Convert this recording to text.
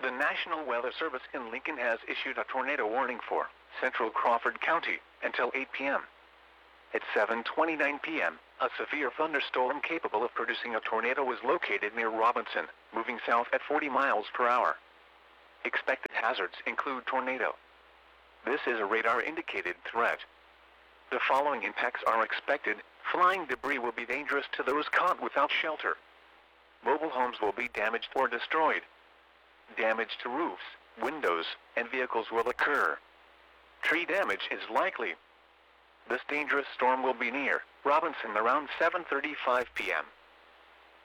The National Weather Service in Lincoln has issued a tornado warning for central Crawford County until 8 p.m. At 7:29 p.m., a severe thunderstorm capable of producing a tornado was located near Robinson, moving south at 40 miles per hour. Expected hazards include tornado. This is a radar-indicated threat. The following impacts are expected. Flying debris will be dangerous to those caught without shelter. Mobile homes will be damaged or destroyed. Damage to roofs, windows, and vehicles will occur. Tree damage is likely. This dangerous storm will be near Robinson around 7:35 p.m.